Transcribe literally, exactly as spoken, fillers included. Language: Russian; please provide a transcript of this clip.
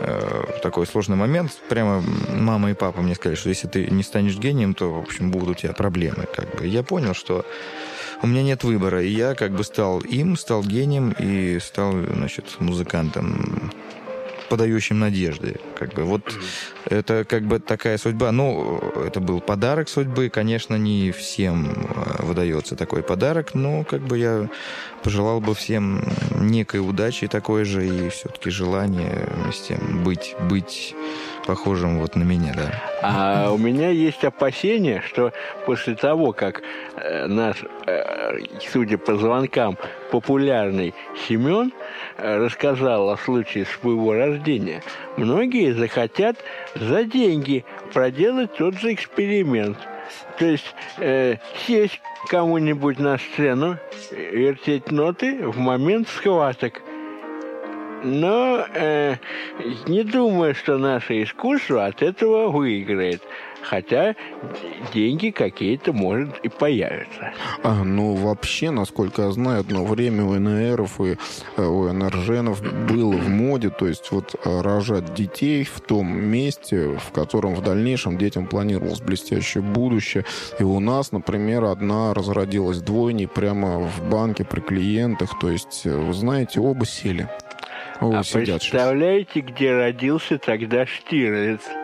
э, такой сложный момент. Прямо мама и папа мне сказали, что если ты не станешь гением, то, в общем, будут у тебя проблемы. Как бы. Я понял, что у меня нет выбора. И я как бы стал им, стал гением и стал, значит, музыкантом, подающим надежды. Как бы. Вот mm-hmm. это как бы такая судьба. Ну, это был подарок судьбы. Конечно, не всем выдается такой подарок, но как бы я пожелал бы всем некой удачи такой же и все-таки желание вместе быть, быть похожим вот на меня, да. А у меня есть опасение, что после того, как э, наш, э, судя по звонкам, популярный Семен э, рассказал о случае своего рождения, многие захотят за деньги проделать тот же эксперимент. То есть э, сесть кому-нибудь на сцену, вертеть ноты в момент схваток. Но э, не думаю, что наше искусство от этого выиграет. Хотя деньги какие-то, может, и появятся. А, ну, вообще, насколько я знаю, одно время у эн эр эф и у эн эр женов было в моде, то есть вот рожать детей в том месте, в котором в дальнейшем детям планировалось блестящее будущее. И у нас, например, одна разродилась двойней прямо в банке при клиентах. То есть, вы знаете, оба сели. О, а представляете, сейчас. Где родился тогда Штирлиц?